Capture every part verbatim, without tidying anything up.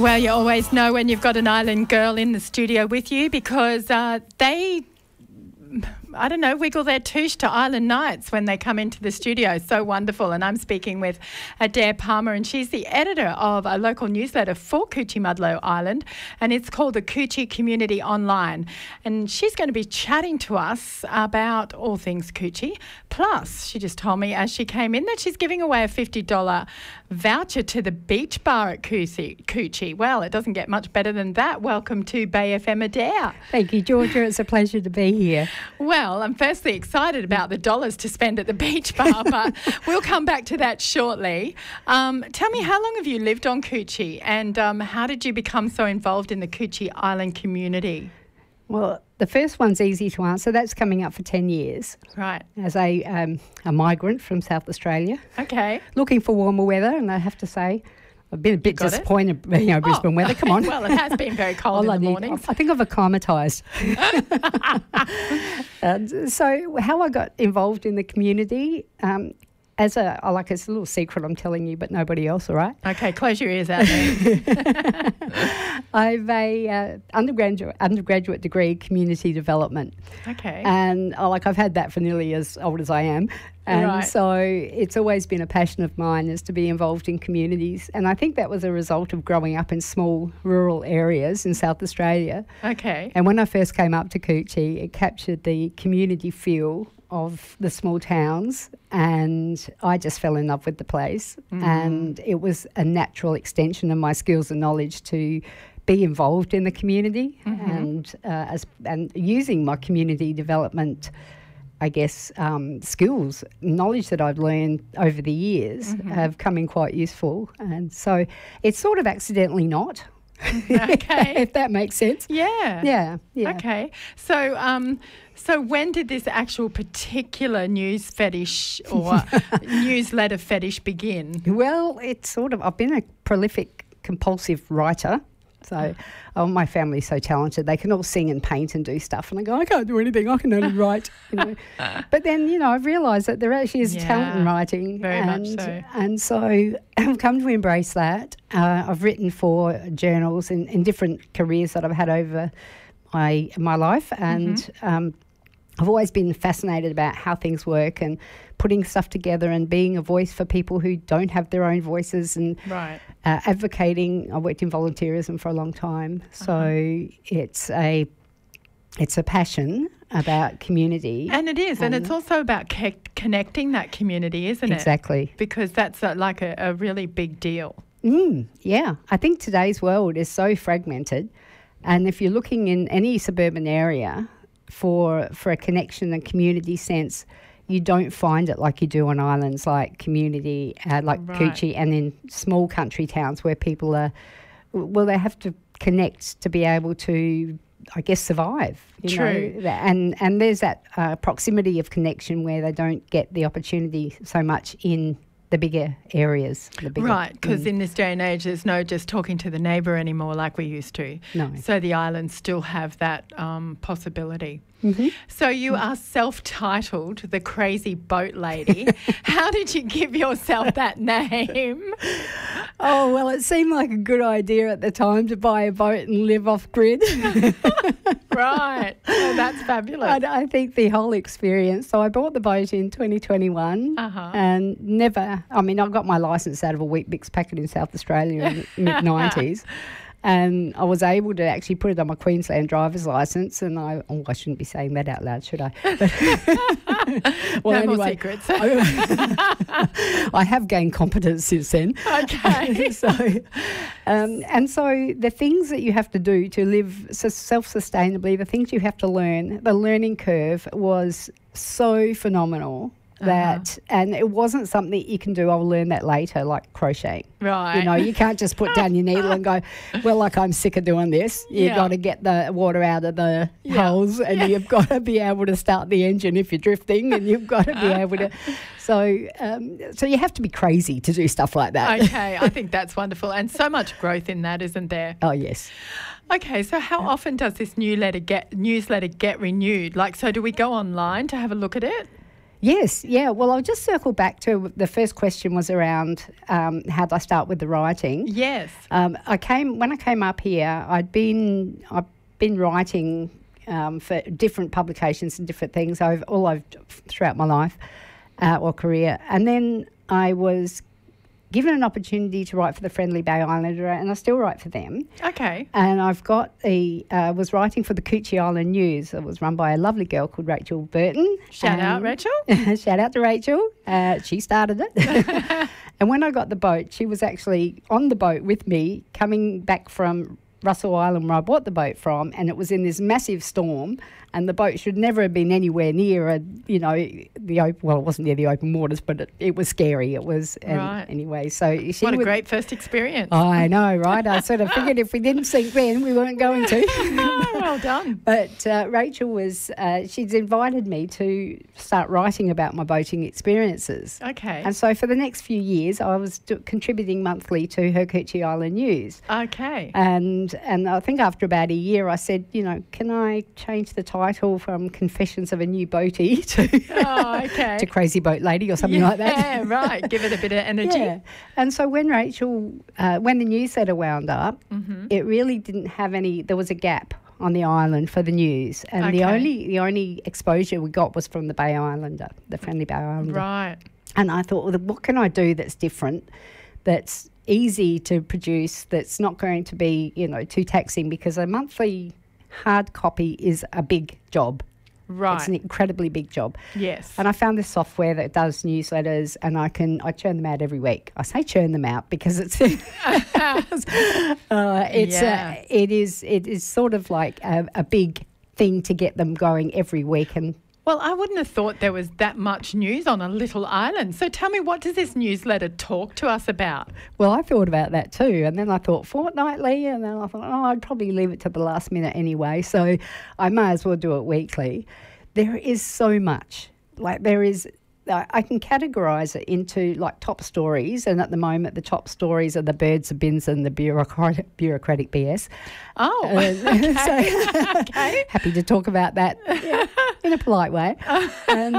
Well, you always know when you've got an island girl in the studio with you because uh, they, I don't know, wiggle their touche to Island Nights when they come into the studio. So wonderful. And I'm speaking with Adair Palmer, and she's the editor of a local newsletter for Coochie-Mudlow Island, and it's called the Coochie Community Online. And she's going to be chatting to us about all things Coochie. Plus, she just told me as she came in that she's giving away a fifty dollars voucher to the beach bar at Coochie. Coochie. Well, it doesn't get much better than that. Welcome to Bay F M, Adair. Thank you, Georgia. It's a pleasure to be here. Well, I'm firstly excited about the dollars to spend at the beach bar, but we'll come back to that shortly. Um, tell me, how long have you lived on Coochie, and um, how did you become so involved in the Coochie Island community? Well, the first one's easy to answer. That's coming up for ten years. Right. As a um, a migrant from South Australia. Okay. Looking for warmer weather, and I have to say, I've been a bit got disappointed, you know, Brisbane oh. weather. Come on. Well, it has been very cold All in I the need- mornings. I think I've acclimatised. uh, so how I got involved in the community, um, as a, I like it's a little secret I'm telling you, but nobody else, all right? Okay, close your ears out there. I've a uh, undergraduate undergraduate degree in community development. Okay. And uh, like I've had that for nearly as old as I am. And Right. so it's always been a passion of mine is to be involved in communities. And I think that was a result of growing up in small rural areas in South Australia. Okay. And when I first came up to Coochie, it captured the community feel of the small towns, and I just fell in love with the place. Mm. And it was a natural extension of my skills and knowledge to be involved in the community Mm-hmm. and uh, as and using my community development, I guess, um, skills, knowledge that I've learned over the years Mm-hmm. have come in quite useful. And so it's sort of accidentally not, Okay. if that makes sense. Yeah. Yeah, yeah. Okay. So, um, so when did this actual particular news fetish or newsletter fetish begin? Well, it's sort of, I've been a prolific, compulsive writer. So oh, my family's so talented. They can all sing and paint and do stuff. And I go, I can't do anything. I can only write. You know. But then, you know, I've realised that there actually is Yeah, talent in writing. very and, much so. And so I've come to embrace that. Uh, I've written for journals in, in different careers that I've had over my, my life. And Mm-hmm. um, I've always been fascinated about how things work and putting stuff together and being a voice for people who don't have their own voices and Right. uh, advocating. I worked in volunteerism for a long time, so Uh-huh. it's a it's a passion about community. And it is, and, it's also about ke- connecting that community, isn't it? Exactly. Because that's a, like a, a really big deal. Mm, yeah, I think today's world is so fragmented, and if you're looking in any suburban area for for a connection and community sense, you don't find it like you do on islands like community, uh, like Right. Coochie, and in small country towns where people are, well, they have to connect to be able to, I guess, survive. You True. know? And, and there's that uh, proximity of connection where they don't get the opportunity so much in the bigger areas. The bigger, Right, because mm. in this day and age, there's no just talking to the neighbour anymore like we used to. No. So the islands still have that um, possibility. Mm-hmm. So you are self-titled the Crazy Boat Lady. How did you give yourself that name? Oh, well, it seemed like a good idea at the time to buy a boat and live off grid. Right. Oh, that's fabulous. I, I think the whole experience. So I bought the boat in twenty twenty-one Uh-huh. and never, I mean, I got my licence out of a Weet-Bix packet in South Australia in the mid nineties. And I was able to actually put it on my Queensland driver's licence, and I, oh, I shouldn't be saying that out loud, should I? No more secrets. I, I have gained competence since then. Okay. so, um, and so the things that you have to do to live so self-sustainably, the things you have to learn, the learning curve was so phenomenal. That uh-huh. And it wasn't something you can do, I'll learn that later, like crocheting. Right. You know, you can't just put down your needle and go, well, like, I'm sick of doing this. You've Yeah. got to get the water out of the Yeah. holes, and Yeah. you've got to be able to start the engine if you're drifting, and you've got to be able to. So, um, so you have to be crazy to do stuff like that. Okay, I think that's wonderful. And so much growth in that, isn't there? Oh, yes. Okay, so how often does this newsletter get newsletter get renewed? Like, so do we go online to have a look at it? Yes, yeah. Well, I'll just circle back to the first question was around um, how did I start with the writing? Yes. Um, I came when I came up here. I'd been I've been writing um, for different publications and different things over all I've throughout my life uh, or career, and then I was given an opportunity to write for the Friendly Bay Islander, and I still write for them. Okay. And I've got a uh, was writing for the Coochie Island News. It was run by a lovely girl called Rachel Burton. Shout um, out, Rachel. Shout out to Rachel. Uh, she started it. And when I got the boat, she was actually on the boat with me coming back from Russell Island where I bought the boat from, and it was in this massive storm, and the boat should never have been anywhere near a, you know, the open, well, it wasn't near the open waters, but it, it was scary. It was, and right. Anyway, so she What a would, great first experience. I know, right? I sort of figured if we didn't sink then, we weren't going to. Oh, well done. But uh, Rachel was, uh, she's invited me to start writing about my boating experiences. Okay. And so for the next few years, I was do- contributing monthly to her Coochie Island News. Okay. And and I think after about a year, I said, you know, can I change the title from Confessions of a New Boatie to, Oh, okay. to Crazy Boat Lady or something yeah, like that? Yeah, right. Give it a bit of energy. Yeah. And so when Rachel, uh, when the newsletter wound up, Mm-hmm. it really didn't have any, there was a gap on the island for the news. And the Okay. only the only exposure we got was from the Bay Islander, the Friendly Bay Islander. Right. And I thought, well, what can I do that's different, that's easy to produce, that's not going to be, you know, too taxing, because a monthly hard copy is a big job. Right. It's an incredibly big job. Yes. And I found this software that does newsletters, and I can I churn them out every week. I say churn them out because it's uh, it's Yeah. uh, it is it is sort of like a, a big thing to get them going every week. And Well, I wouldn't have thought there was that much news on a little island. So tell me, what does this newsletter talk to us about? well, I thought about that too, and then I thought fortnightly, and then I thought, oh, I'd probably leave it to the last minute anyway, so I may as well do it weekly. There is so much. Like there is, I I can categorise it into like top stories, and at the moment the top stories are the birds, the bins, and the bureaucratic, bureaucratic B S. Oh, Uh, okay. so okay. happy to talk about that yeah, in a polite way. And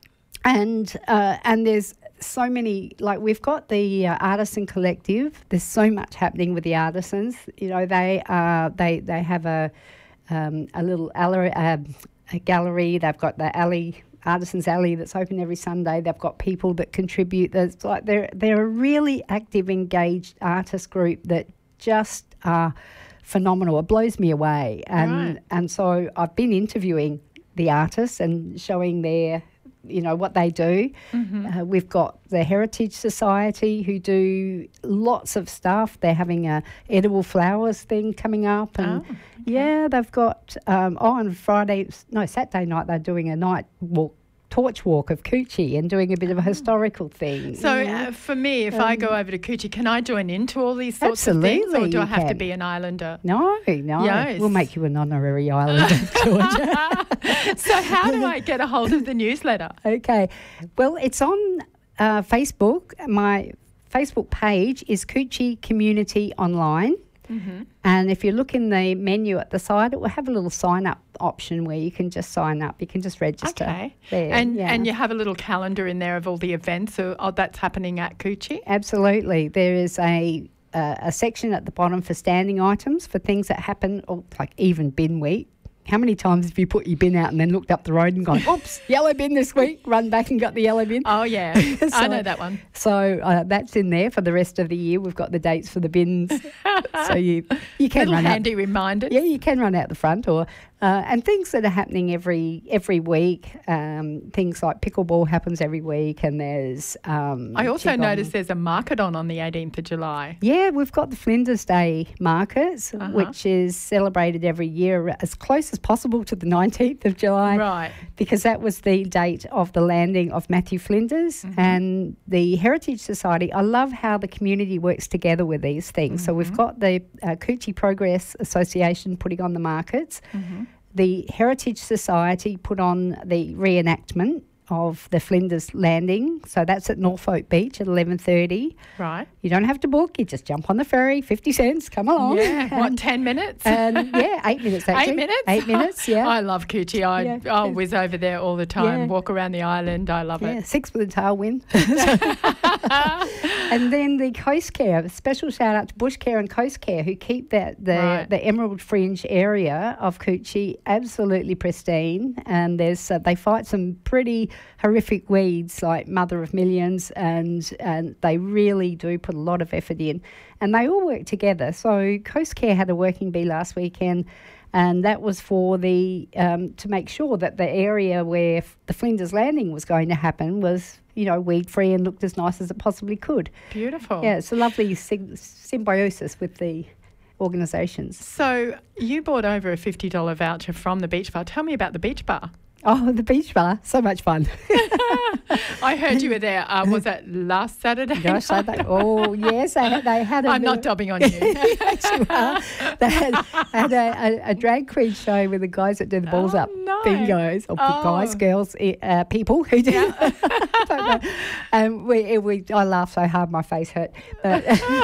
and uh, and there's so many, like we've got the uh, Artisan Collective. There's so much happening with the artisans. You know, they are they they have a um, a little gallery, uh, a gallery. They've got the alley. Artisans Alley that's open every Sunday. They've got people that contribute. There's like they're they're a really active, engaged artist group that just are phenomenal. It blows me away. And Right. and so I've been interviewing the artists and showing their, you know, what they do. Mm-hmm. Uh, we've got the Heritage Society who do lots of stuff. They're having a edible flowers thing coming up, and Oh, yeah, they've got um, oh, on Friday, no, Saturday night they're doing a night walk, torch walk of Coochie and doing a bit of a historical thing. So you know. uh, for me, if I go over to Coochie, can I join into all these sorts of things, or Absolutely do I you have to can. be an islander? no, no, Yes. we'll make you an honorary islander, Georgia. So how do I get a hold of the newsletter? Okay. Well, it's on uh, Facebook. My Facebook page is Coochie Community Online. Mm-hmm. And if you look in the menu at the side, it will have a little sign up option where you can just sign up. You can just register. Okay. There, And yeah. and you have a little calendar in there of all the events so, oh, that's happening at Coochie? Absolutely. There is a uh, a section at the bottom for standing items for things that happen, or like even bin week. How many times have you put your bin out and then looked up the road and gone, oops, yellow bin this week, run back and got the yellow bin? Oh, yeah. I So- know that one. So uh, that's in there for the rest of the year. We've got the dates for the bins. so you you can Little run out. handy reminder. Yeah, you can run out the front, or uh, and things that are happening every every week. Um, things like pickleball happens every week, and there's. Um, I also Qigong. noticed there's a market on on the eighteenth of July. Yeah, we've got the Flinders Day markets, Uh-huh. which is celebrated every year as close as possible to the nineteenth of July, Right. because that was the date of the landing of Matthew Flinders. Mm-hmm. And the Heritage Society. I love how the community works together with these things. So we've got the uh, Coochie Progress Association putting on the markets. Mm-hmm. The Heritage Society put on the reenactment of the Flinders Landing. So that's at Norfolk Beach at eleven thirty. Right. You don't have to book. You just jump on the ferry, fifty cents, come along. Yeah. What, ten minutes? And yeah, eight minutes actually. Eight minutes? Eight minutes, yeah. I love Coogee. I, Yeah. I'll whiz over there all the time, Yeah. walk around the island. I love Yeah, it. six with a tailwind. And then the Coast Care, a special shout out to Bush Care and Coast Care, who keep that the Right. the Emerald Fringe area of Coogee absolutely pristine. And there's uh, they fight some pretty horrific weeds like Mother of Millions, and and they really do put a lot of effort in, and they all work together. So Coast Care had a working bee last weekend. And that was for the um, to make sure that the area where f- the Flinders Landing was going to happen was, you know, weed free and looked as nice as it possibly could. Beautiful. Yeah, it's a lovely sy- symbiosis with the organisations. So you bought over a fifty dollars voucher from the beach bar. Tell me about the beach bar. Oh, the beach bar, so much fun. I heard you were there. Uh, was that last Saturday? Gosh, night? they, oh yes, they had, they had a I'm not little- dobbing on you. Yes, you are. They had, had a, a, a drag queen show with the guys that do the balls Oh, up no. bingos, or Oh. guys, girls, eh, uh, people who do. Yeah. I don't know. And we, we, I laughed so hard my face hurt. But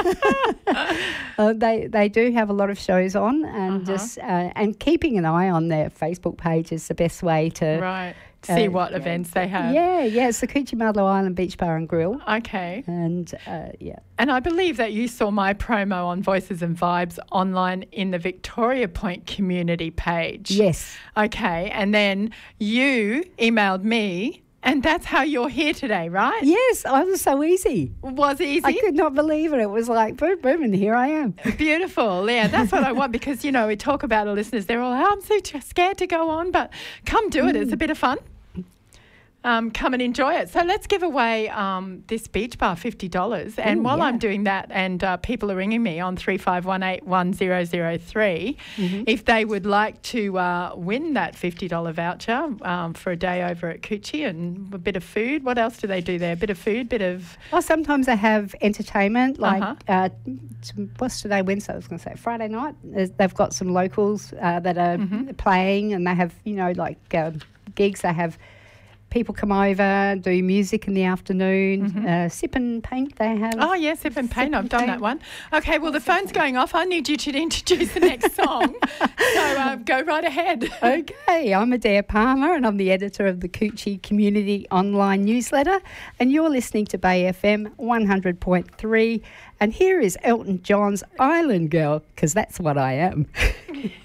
uh, they they do have a lot of shows on, and Uh-huh. just uh, and keeping an eye on their Facebook page is the best way to Right. See Uh, what yeah. events they have. Yeah, yeah, it's the Coogee Marlow Island Beach Bar and Grill. Okay. And uh, yeah. And I believe that you saw my promo on Voices and Vibes online in the Victoria Point community page. Yes. Okay. And then you emailed me, and that's how you're here today, right? Yes, I was so easy. Was easy? I could not believe it. It was like, boom, boom, and here I am. Beautiful. Yeah, that's what I want, because, you know, we talk about our listeners. They're all, oh, I'm so t- scared to go on, but come do it. It's a bit of fun. Um, come and enjoy it. So let's give away um, this beach bar fifty dollars. And Ooh, while yeah. I'm doing that, and uh, people are ringing me on three five one eight one zero zero three, Mm-hmm. if they would like to uh, win that fifty dollars voucher um, for a day over at Coogee and a bit of food. What else do they do there? A bit of food, bit of... Well, sometimes they have entertainment, like Uh-huh. uh, some- what's today, Wednesday, I was going to say Friday night. There's- They've got some locals uh, that are Mhm. playing, and they have, you know, like uh, gigs. They have people come over, do music in the afternoon, Mhm. uh, sip and paint they have. Oh, yes, Sip and Paint. Sip I've and done Paint. that one. Okay, well, the phone's going off. I need you to introduce the next song. So uh, go right ahead. Okay, I'm Adair Palmer, and I'm the editor of the Coogee Community Online Newsletter, and you're listening to Bay F M one hundred point three, and here is Elton John's Island Girl, because that's what I am.